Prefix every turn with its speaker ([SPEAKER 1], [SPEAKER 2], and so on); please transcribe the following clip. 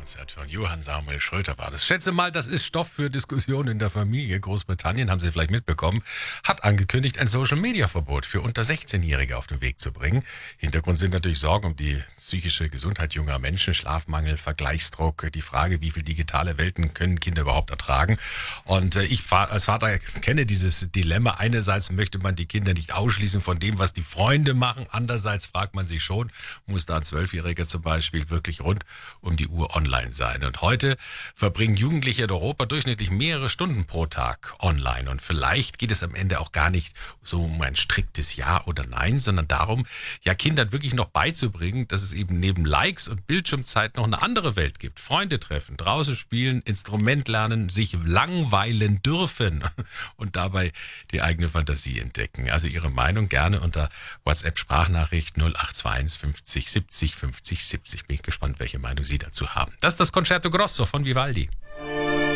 [SPEAKER 1] Konzert von Johann Samuel Schröter war das. Schätze mal, das ist Stoff für Diskussionen in der Familie. Großbritannien, haben Sie vielleicht mitbekommen, hat angekündigt, ein Social-Media-Verbot für unter 16-Jährige auf den Weg zu bringen. Hintergrund sind natürlich Sorgen um die psychische Gesundheit junger Menschen, Schlafmangel, Vergleichsdruck, die Frage, wie viel digitale Welten können Kinder überhaupt ertragen. Und ich als Vater kenne dieses Dilemma. Einerseits möchte man die Kinder nicht ausschließen von dem, was die Freunde machen. Andererseits fragt man sich schon, muss da ein 12-Jähriger zum Beispiel wirklich rund um die Uhr online sein? Und heute verbringen Jugendliche in Europa durchschnittlich mehrere Stunden pro Tag online. Und vielleicht geht es am Ende auch gar nicht so um ein striktes Ja oder Nein, sondern darum, ja, Kindern wirklich noch beizubringen, dass es eben neben Likes und Bildschirmzeit noch eine andere Welt gibt. Freunde treffen, draußen spielen, Instrument lernen, sich langweilen dürfen und dabei die eigene Fantasie entdecken. Also Ihre Meinung gerne unter WhatsApp-Sprachnachricht 0821 50 70 50 70. Bin ich gespannt, welche Meinung Sie dazu haben. Das ist das Concerto Grosso von Vivaldi.